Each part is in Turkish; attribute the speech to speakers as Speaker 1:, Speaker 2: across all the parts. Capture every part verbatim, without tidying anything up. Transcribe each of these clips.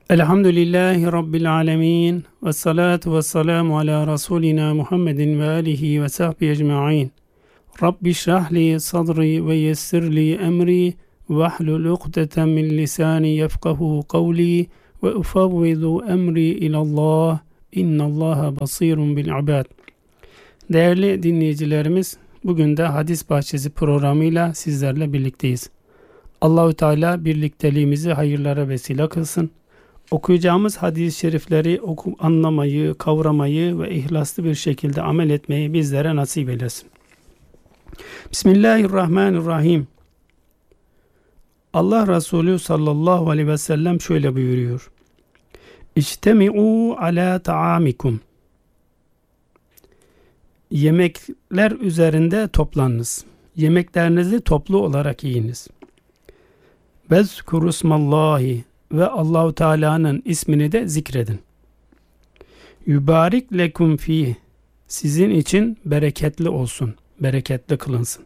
Speaker 1: Elhamdülillahi Rabbil alemin. Ve salatu ve selamu ala Resulina Muhammedin ve alihi ve sahbihi ecma'in. Rabbi şrahli sadri ve yessirli emri ve ahlul ukdeten min lisani yefkahu kavli ve ufavvidu emri ilallah. İnnallaha basirun bil ibad. Değerli dinleyicilerimiz, bugün de Hadis Bahçesi programıyla sizlerle birlikteyiz. Allahu Teala birlikteliğimizi hayırlara vesile kılsın. Okuyacağımız hadis-i şerifleri oku, anlamayı, kavramayı ve ihlaslı bir şekilde amel etmeyi bizlere nasip eylesin. Bismillahirrahmanirrahim. Allah Resulü sallallahu aleyhi ve sellem şöyle buyuruyor. İçtemi'u ala ta'amikum. Yemekler üzerinde toplanınız. Yemeklerinizi toplu olarak yiyiniz. Vezkurusmallahi. Ve Allahu Teala'nın ismini de zikredin. Yübarik lekum fih. Sizin için bereketli olsun, bereketli kılınsın.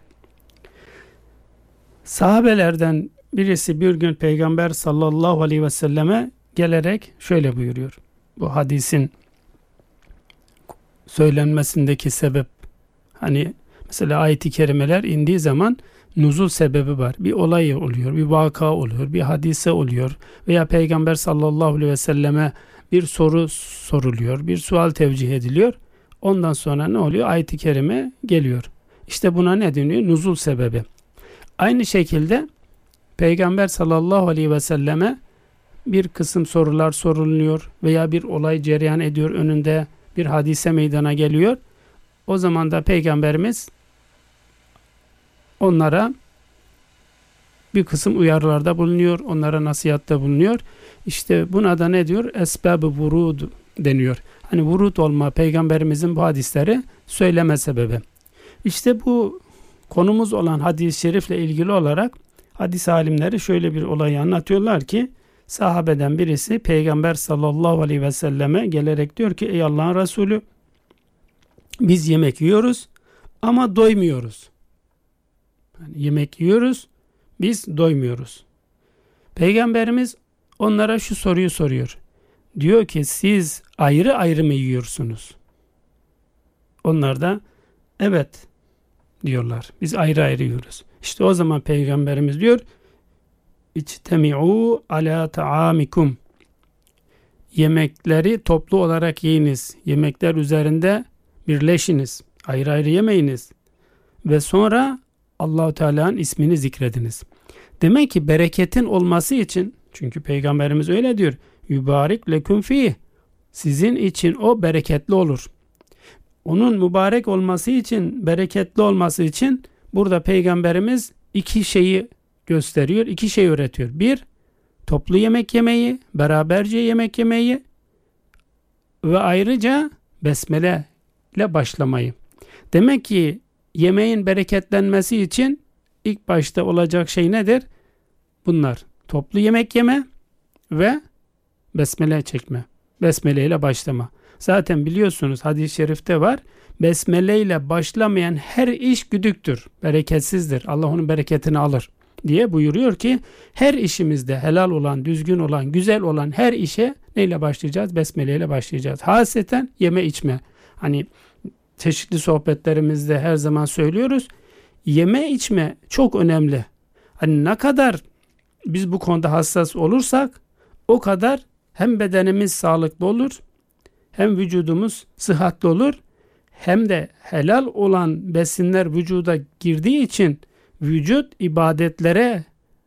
Speaker 1: Sahabelerden birisi bir gün Peygamber sallallahu aleyhi ve selleme gelerek şöyle buyuruyor. Bu hadisin söylenmesindeki sebep, hani mesela ayet-i kerimeler indiği zaman nuzul sebebi var. Bir olay oluyor, bir vaka oluyor, bir hadise oluyor veya Peygamber sallallahu aleyhi ve selleme bir soru soruluyor, bir sual tevcih ediliyor. Ondan sonra ne oluyor? Ayet-i kerime geliyor. İşte buna ne deniyor? Nuzul sebebi. Aynı şekilde Peygamber sallallahu aleyhi ve selleme bir kısım sorular soruluyor veya bir olay cereyan ediyor, önünde bir hadise meydana geliyor. O zaman da Peygamberimiz onlara bir kısım uyarılarda bulunuyor, onlara nasihatte bulunuyor. İşte buna da ne diyor? Esbab-ı vurud deniyor. Hani vurud olma, Peygamberimizin bu hadisleri söyleme sebebi. İşte bu konumuz olan hadis-i şerifle ilgili olarak hadis alimleri şöyle bir olayı anlatıyorlar ki, sahabeden birisi Peygamber sallallahu aleyhi ve selleme gelerek diyor ki, ey Allah'ın Resulü, biz yemek yiyoruz ama doymuyoruz. Yani yemek yiyoruz, biz doymuyoruz. Peygamberimiz onlara şu soruyu soruyor. Diyor ki, siz ayrı ayrı mı yiyorsunuz? Onlar da evet diyorlar. Biz ayrı ayrı yiyoruz. İşte o zaman Peygamberimiz diyor, İçtemi'u ala ta'amikum. Yemekleri toplu olarak yiyiniz. Yemekler üzerinde birleşiniz. Ayrı ayrı yemeyiniz. Ve sonra Allah-u Teala'nın ismini zikrediniz. Demek ki bereketin olması için, çünkü Peygamberimiz öyle diyor, yübarik leküm fih. Sizin için o bereketli olur. Onun mübarek olması için, bereketli olması için burada Peygamberimiz iki şeyi gösteriyor, iki şey öğretiyor. Bir, toplu yemek yemeyi, beraberce yemek yemeyi ve ayrıca besmele ile başlamayı. Demek ki yemeğin bereketlenmesi için ilk başta olacak şey nedir? Bunlar. Toplu yemek yeme ve besmele çekme. Besmele ile başlama. Zaten biliyorsunuz hadis-i şerifte var. Besmele ile başlamayan her iş güdüktür, bereketsizdir. Allah onun bereketini alır diye buyuruyor ki, her işimizde helal olan, düzgün olan, güzel olan her işe neyle başlayacağız? Besmele ile başlayacağız. Haseten yeme içme. Hani çeşitli sohbetlerimizde her zaman söylüyoruz. Yeme içme çok önemli. Hani ne kadar biz bu konuda hassas olursak o kadar hem bedenimiz sağlıklı olur, hem vücudumuz sıhhatli olur, hem de helal olan besinler vücuda girdiği için vücut ibadetlere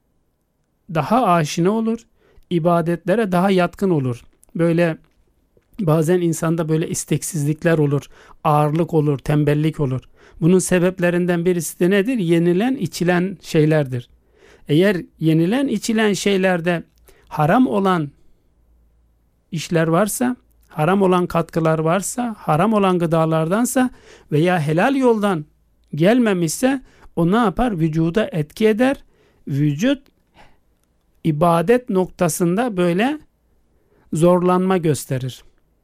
Speaker 1: daha aşina olur, ibadetlere daha yatkın olur. Böyle bazen insanda böyle isteksizlikler olur, ağırlık olur, tembellik olur. Bunun sebeplerinden birisi de nedir? Yenilen, içilen şeylerdir. Eğer yenilen, içilen şeylerde haram olan işler varsa, haram olan katkılar varsa, haram olan gıdalardansa veya helal yoldan gelmemişse, o ne yapar? Vücuda etki eder. Vücut ibadet noktasında böyle zorlanma gösterir.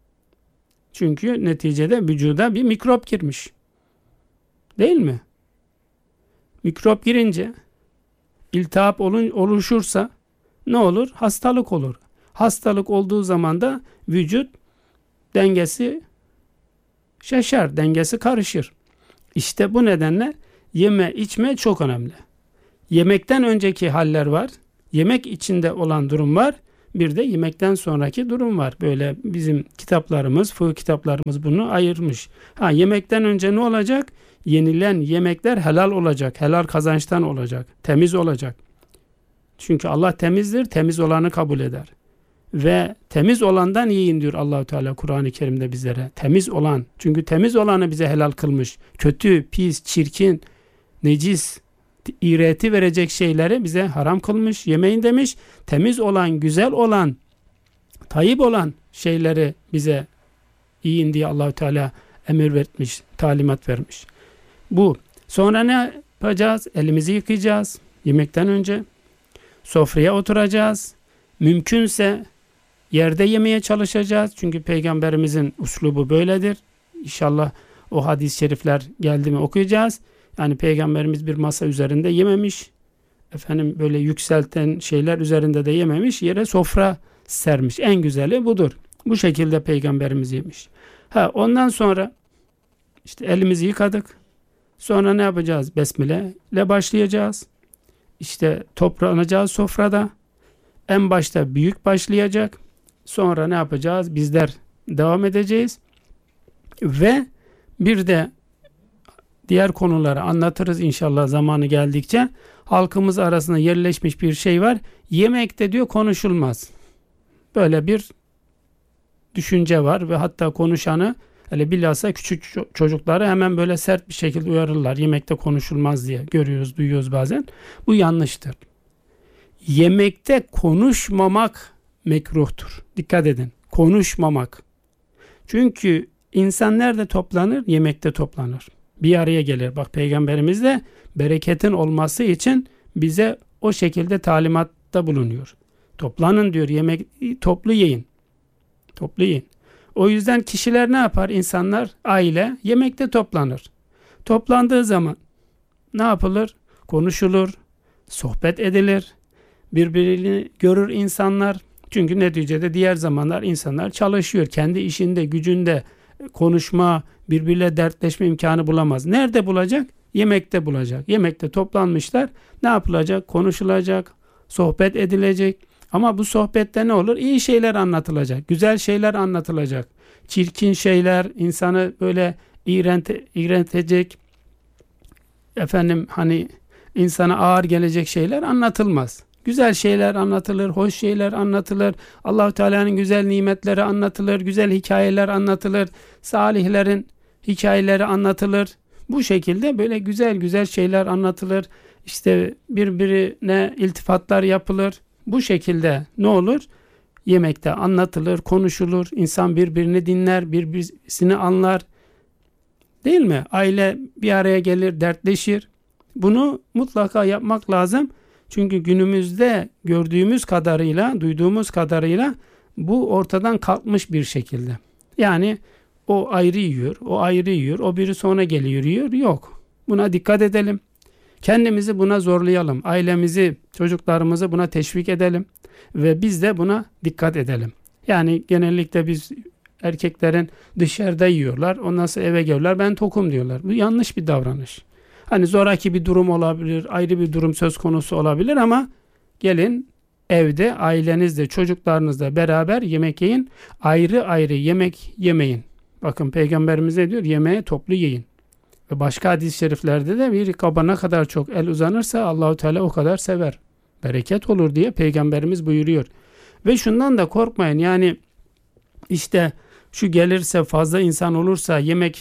Speaker 1: Çünkü neticede vücuda bir mikrop girmiş. Değil mi? Mikrop girince iltihap oluşursa ne olur? Hastalık olur. Hastalık olduğu zaman da vücut dengesi şaşar, dengesi karışır. İşte bu nedenle yeme içme çok önemli. Yemekten önceki haller var. Yemek içinde olan durum var. Bir de yemekten sonraki durum var. Böyle bizim kitaplarımız, fıkıh kitaplarımız bunu ayırmış. Ha, yemekten önce ne olacak? Yenilen yemekler helal olacak. Helal kazançtan olacak. Temiz olacak. Çünkü Allah temizdir. Temiz olanı kabul eder. Ve temiz olandan yiyin diyor Allah-u Teala Kur'an-ı Kerim'de bizlere. Temiz olan. Çünkü temiz olanı bize helal kılmış. Kötü, pis, çirkin, necis, iğreti verecek şeyleri bize haram kılmış. Yemeyin demiş. Temiz olan, güzel olan, tayyip olan şeyleri bize yiyin diye Allah-u Teala emir vermiş, talimat vermiş. Bu. Sonra ne yapacağız? Elimizi yıkayacağız. Yemekten önce. Sofraya oturacağız. Mümkünse yerde yemeye çalışacağız. Çünkü Peygamberimizin uslubu böyledir. İnşallah o hadis-i şerifler geldi mi okuyacağız. Yani Peygamberimiz bir masa üzerinde yememiş. Efendim böyle yükselten şeyler üzerinde de yememiş. Yere sofra sermiş. En güzeli budur. Bu şekilde Peygamberimiz yemiş. Ha, ondan sonra işte elimizi yıkadık. Sonra ne yapacağız? Besmele ile başlayacağız. İşte toplanacağız sofrada. En başta büyük başlayacak. Sonra ne yapacağız? Bizler devam edeceğiz. Ve bir de diğer konuları anlatırız inşallah zamanı geldikçe. Halkımız arasında yerleşmiş bir şey var. Yemekte diyor konuşulmaz. Böyle bir düşünce var ve hatta konuşanı, hele bilhassa küçük çocukları hemen böyle sert bir şekilde uyarırlar. Yemekte konuşulmaz diye görüyoruz, duyuyoruz bazen. Bu yanlıştır. Yemekte konuşmamak mekruhtur. Dikkat edin. Konuşmamak. Çünkü insan nerede toplanır? Yemekte toplanır. Bir araya gelir. Bak Peygamberimiz de bereketin olması için bize o şekilde talimatta bulunuyor. Toplanın diyor. Yemek toplu yiyin. Toplu yiyin. O yüzden kişiler ne yapar? İnsanlar, aile yemekte toplanır. Toplandığı zaman ne yapılır? Konuşulur, sohbet edilir, birbirini görür insanlar. Çünkü neticede diğer zamanlar insanlar çalışıyor. Kendi işinde, gücünde konuşma, birbiriyle dertleşme imkanı bulamaz. Nerede bulacak? Yemekte bulacak. Yemekte toplanmışlar. Ne yapılacak? Konuşulacak, sohbet edilecek. Ama bu sohbette ne olur? İyi şeyler anlatılacak, güzel şeyler anlatılacak. Çirkin şeyler, insanı böyle iğrente, iğrentecek, efendim hani insana ağır gelecek şeyler anlatılmaz. Güzel şeyler anlatılır, hoş şeyler anlatılır. Allah-u Teala'nın güzel nimetleri anlatılır, güzel hikayeler anlatılır, salihlerin hikayeleri anlatılır. Bu şekilde böyle güzel güzel şeyler anlatılır. İşte birbirine iltifatlar yapılır. Bu şekilde ne olur? Yemekte anlatılır, konuşulur, insan birbirini dinler, birbirini anlar. Değil mi? Aile bir araya gelir, dertleşir. Bunu mutlaka yapmak lazım. Çünkü günümüzde gördüğümüz kadarıyla, duyduğumuz kadarıyla bu ortadan kalkmış bir şekilde. Yani o ayrı yiyor, o ayrı yiyor, o biri sonra geliyor yiyor. Yok. Buna dikkat edelim. Kendimizi buna zorlayalım. Ailemizi, çocuklarımızı buna teşvik edelim. Ve biz de buna dikkat edelim. Yani genellikle biz erkeklerin dışarıda yiyorlar. Ondan sonra eve geliyorlar. Ben tokum diyorlar. Bu yanlış bir davranış. Hani zoraki bir durum olabilir. Ayrı bir durum söz konusu olabilir ama gelin evde ailenizle, çocuklarınızla beraber yemek yiyin. Ayrı ayrı yemek yemeyin. Bakın Peygamberimiz ne diyor? Yemeğe toplu yiyin. Ve başka hadis-i şeriflerde de bir kaba ne kadar çok el uzanırsa Allah-u Teala o kadar sever. Bereket olur diye Peygamberimiz buyuruyor. Ve şundan da korkmayın. Yani işte şu gelirse, fazla insan olursa yemek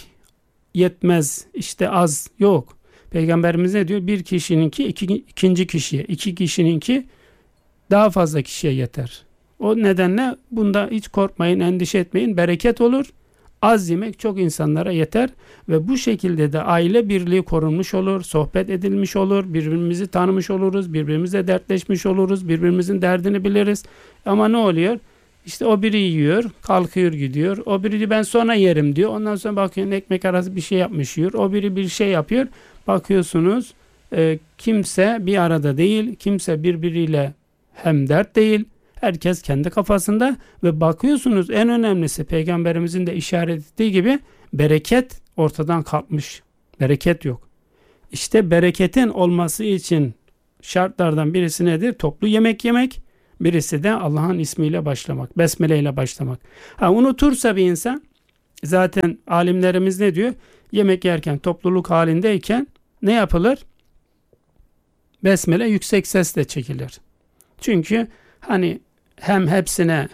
Speaker 1: yetmez, işte az, yok. Peygamberimiz ne diyor? Bir kişininki iki, ikinci kişiye, iki kişininki daha fazla kişiye yeter. O nedenle bunda hiç korkmayın, endişe etmeyin. Bereket olur. Az yemek çok insanlara yeter ve bu şekilde de aile birliği korunmuş olur, sohbet edilmiş olur, birbirimizi tanımış oluruz, birbirimizle dertleşmiş oluruz, birbirimizin derdini biliriz. Ama ne oluyor? İşte o biri yiyor, kalkıyor gidiyor. O biri ben sonra yerim diyor. Ondan sonra bakıyorsun ekmek arası bir şey yapmış yiyor. O biri bir şey yapıyor. Bakıyorsunuz e, kimse bir arada değil, kimse birbiriyle hem dert değil, Herkes kendi kafasında ve bakıyorsunuz en önemlisi Peygamberimizin de işaret ettiği gibi bereket ortadan kalkmış. Bereket yok. İşte bereketin olması için şartlardan birisi nedir? Toplu yemek yemek. Birisi de Allah'ın ismiyle başlamak. Besmele ile başlamak. Ha, unutursa bir insan, zaten alimlerimiz ne diyor? Yemek yerken topluluk halindeyken ne yapılır? Besmele yüksek sesle çekilir. Çünkü hani hem hepsine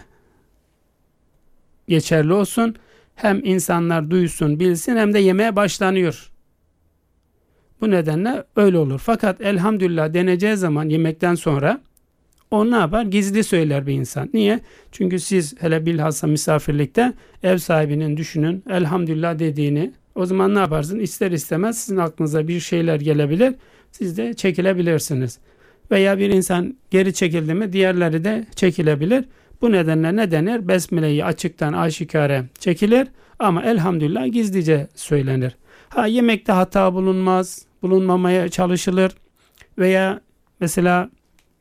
Speaker 1: geçerli olsun, hem insanlar duysun, bilsin, hem de yemeğe başlanıyor. Bu nedenle öyle olur. Fakat elhamdülillah deneceği zaman yemekten sonra o ne yapar? Gizli söyler bir insan. Niye? Çünkü siz hele bilhassa misafirlikte ev sahibinin düşünün elhamdülillah dediğini, o zaman ne yaparsın? İster istemez sizin aklınıza bir şeyler gelebilir. Siz de çekilebilirsiniz. Veya bir insan geri çekildi mi diğerleri de çekilebilir. Bu nedenle ne denir? Besmele'yi açıktan aşikare çekilir ama elhamdülillah gizlice söylenir. Ha, yemekte hata bulunmaz, bulunmamaya çalışılır veya mesela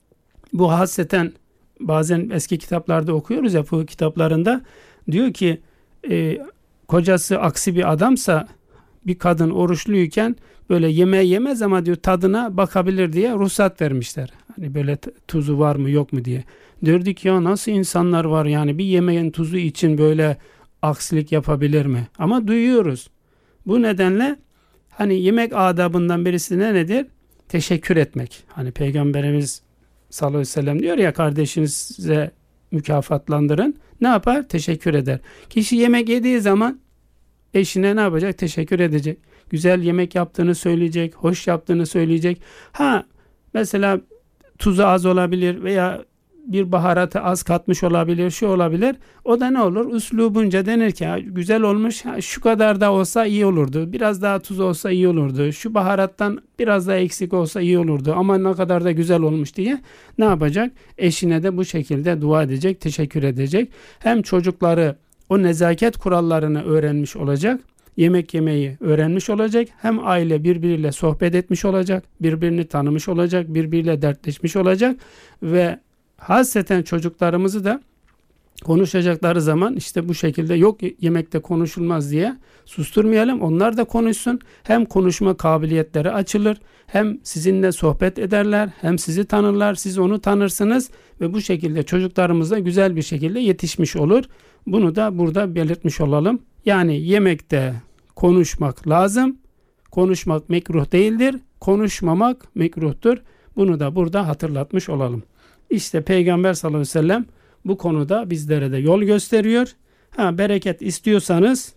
Speaker 1: bu hasreten bazen eski kitaplarda okuyoruz ya, bu kitaplarında diyor ki e, kocası aksi bir adamsa bir kadın oruçluyken böyle yemeği yemez ama diyor tadına bakabilir diye ruhsat vermişler. Hani böyle tuzu var mı yok mu diye. Diyorduk ya nasıl insanlar var yani bir yemeğin tuzu için böyle aksilik yapabilir mi? Ama duyuyoruz. Bu nedenle hani yemek adabından birisi ne nedir? Teşekkür etmek. Hani Peygamberimiz sallallahu aleyhi ve sellem diyor ya, kardeşinize mükafatlandırın. Ne yapar? Teşekkür eder. Kişi yemek yediği zaman eşine ne yapacak? Teşekkür edecek. Güzel yemek yaptığını söyleyecek, hoş yaptığını söyleyecek. Ha, mesela tuzu az olabilir veya bir baharatı az katmış olabilir, şu olabilir. O da ne olur? Üslubunca denir ki güzel olmuş, şu kadar da olsa iyi olurdu. Biraz daha tuz olsa iyi olurdu. Şu baharattan biraz daha eksik olsa iyi olurdu. Ama ne kadar da güzel olmuş diye ne yapacak? Eşine de bu şekilde dua edecek, teşekkür edecek. Hem çocukları o nezaket kurallarını öğrenmiş olacak. Yemek yemeyi öğrenmiş olacak. Hem aile birbiriyle sohbet etmiş olacak. Birbirini tanımış olacak. Birbiriyle dertleşmiş olacak. Ve hasreten çocuklarımızı da konuşacakları zaman işte bu şekilde yok yemekte konuşulmaz diye susturmayalım. Onlar da konuşsun. Hem konuşma kabiliyetleri açılır. Hem sizinle sohbet ederler. Hem sizi tanırlar. Siz onu tanırsınız. Ve bu şekilde çocuklarımız da güzel bir şekilde yetişmiş olur. Bunu da burada belirtmiş olalım. Yani yemekte konuşmak lazım. Konuşmak mekruh değildir. Konuşmamak mekruhtur. Bunu da burada hatırlatmış olalım. İşte Peygamber sallallahu aleyhi ve sellem bu konuda bizlere de yol gösteriyor. Ha, bereket istiyorsanız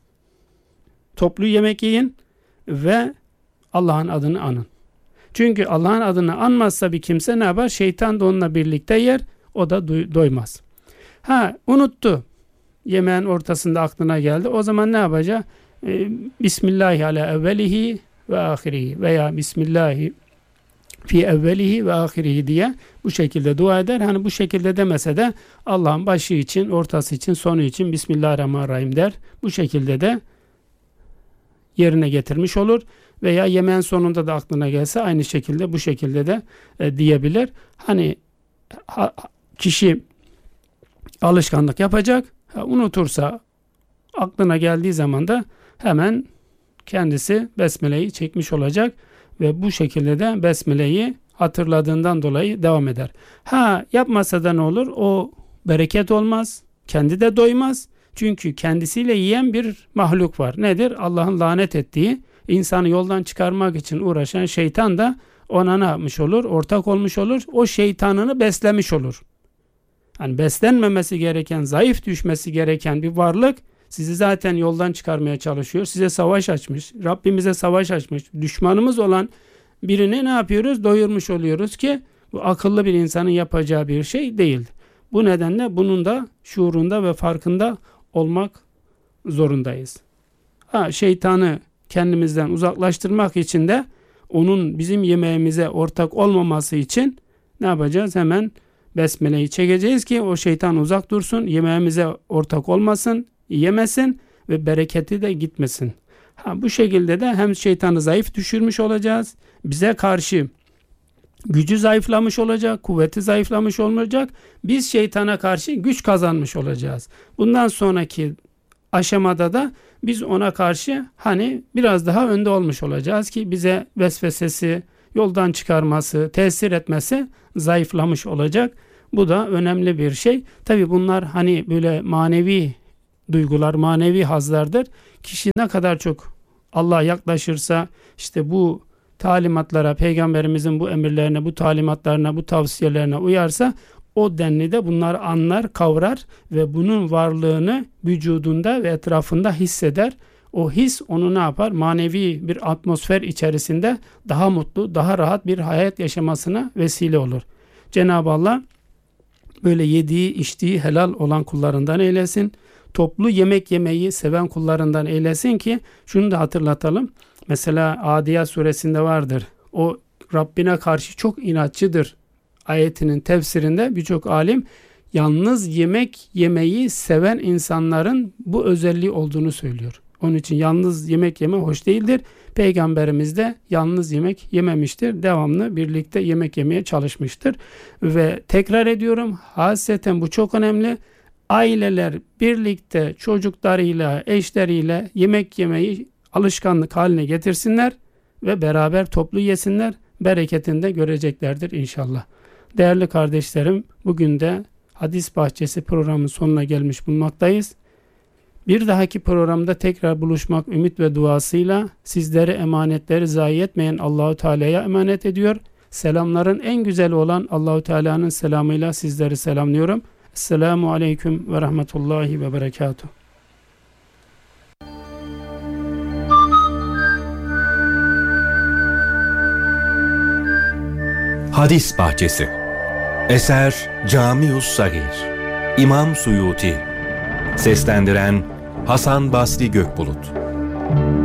Speaker 1: toplu yemek yiyin ve Allah'ın adını anın. Çünkü Allah'ın adını anmazsa bir kimse ne yapar? Şeytan da onunla birlikte yer. O da doymaz. Ha, unuttu. Yemeğin ortasında aklına geldi. O zaman ne yapacak? Ee, Bismillahi ala evvelihi ve ahirihi veya Bismillahi fi evvelihi ve ahirihi diye bu şekilde dua eder. Hani bu şekilde demese de Allah'ın başı için, ortası için, sonu için Bismillahirrahmanirrahim der. Bu şekilde de yerine getirmiş olur. Veya yemeğin sonunda da aklına gelse aynı şekilde bu şekilde de e, diyebilir. Hani ha, kişi alışkanlık yapacak. Ha, unutursa aklına geldiği zaman da hemen kendisi Besmele'yi çekmiş olacak ve bu şekilde de Besmele'yi hatırladığından dolayı devam eder. Ha, yapmasa da ne olur? O bereket olmaz. Kendi de doymaz. Çünkü kendisiyle yiyen bir mahluk var. Nedir? Allah'ın lanet ettiği, insanı yoldan çıkarmak için uğraşan şeytan da ona ne yapmış olur? Ortak olmuş olur. O şeytanını beslemiş olur. Yani beslenmemesi gereken, zayıf düşmesi gereken bir varlık sizi zaten yoldan çıkarmaya çalışıyor. Size savaş açmış. Rabbimize savaş açmış. Düşmanımız olan birini ne yapıyoruz? Doyurmuş oluyoruz ki bu akıllı bir insanın yapacağı bir şey değil. Bu nedenle bunun da şuurunda ve farkında olmak zorundayız. Ha, şeytanı kendimizden uzaklaştırmak için de onun bizim yemeğimize ortak olmaması için ne yapacağız? Hemen Besmele'yi çekeceğiz ki o şeytan uzak dursun, yemeğimize ortak olmasın, yemesin ve bereketi de gitmesin. Ha, bu şekilde de hem şeytanı zayıf düşürmüş olacağız, bize karşı gücü zayıflamış olacak, kuvveti zayıflamış olacak. Biz şeytana karşı güç kazanmış olacağız. Bundan sonraki aşamada da biz ona karşı hani biraz daha önde olmuş olacağız ki bize vesvesesi, yoldan çıkarması, tesir etmesi zayıflamış olacak. Bu da önemli bir şey. Tabii bunlar hani böyle manevi duygular, manevi hazlardır. Kişi ne kadar çok Allah'a yaklaşırsa, işte bu talimatlara, Peygamberimizin bu emirlerine, bu talimatlarına, bu tavsiyelerine uyarsa, o denli de bunları anlar, kavrar ve bunun varlığını vücudunda ve etrafında hisseder. O his onu ne yapar? Manevi bir atmosfer içerisinde daha mutlu, daha rahat bir hayat yaşamasına vesile olur. Cenab-ı Allah böyle yediği, içtiği helal olan kullarından eylesin. Toplu yemek yemeyi seven kullarından eylesin ki, şunu da hatırlatalım. Mesela Adiyat suresinde vardır. O Rabbine karşı çok inatçıdır ayetinin tefsirinde birçok alim yalnız yemek yemeyi seven insanların bu özelliği olduğunu söylüyor. Onun için yalnız yemek yeme hoş değildir. Peygamberimiz de yalnız yemek yememiştir. Devamlı birlikte yemek yemeye çalışmıştır. Ve tekrar ediyorum, hasreten bu çok önemli. Aileler birlikte çocuklarıyla, eşleriyle yemek yemeyi alışkanlık haline getirsinler ve beraber toplu yesinler. Bereketini de göreceklerdir inşallah. Değerli kardeşlerim, bugün de Hadis Bahçesi programının sonuna gelmiş bulunmaktayız. Bir dahaki programda tekrar buluşmak ümit ve duasıyla sizleri, emanetleri zayi etmeyen Allahu Teala'ya emanet ediyor. Selamların en güzeli olan Allahu Teala'nın selamıyla sizleri selamlıyorum. Esselamu aleyküm ve rahmetullahi ve berekatuhu.
Speaker 2: Hadis Bahçesi. Eser Camius Sagir. İmam Suyuti. Seslendiren Hasan Basri Gökbulut.